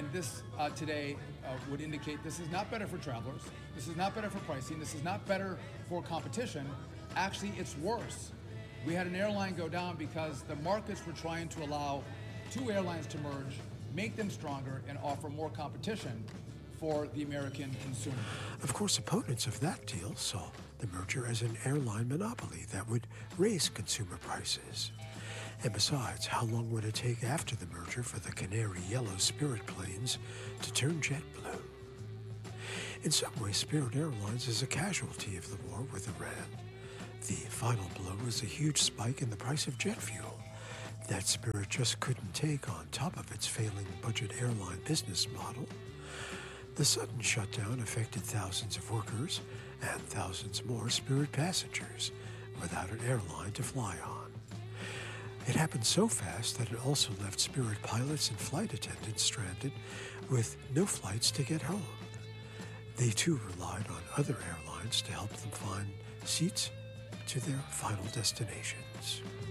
And this today would indicate this is not better for travelers. This is not better for pricing. This is not better for competition. Actually, it's worse. We had an airline go down because the markets were trying to allow two airlines to merge, make them stronger, and offer more competition for the American consumer. Of course, opponents of that deal saw the merger as an airline monopoly that would raise consumer prices. And besides, how long would it take after the merger for the canary yellow Spirit planes to turn JetBlue? In some ways, Spirit Airlines is a casualty of the war with Iran. The final blow was a huge spike in the price of jet fuel that Spirit just couldn't take on top of its failing budget airline business model. The sudden shutdown affected thousands of workers and thousands more Spirit passengers without an airline to fly on. It happened so fast that it also left Spirit pilots and flight attendants stranded with no flights to get home. They too relied on other airlines to help them find seats to their final destinations.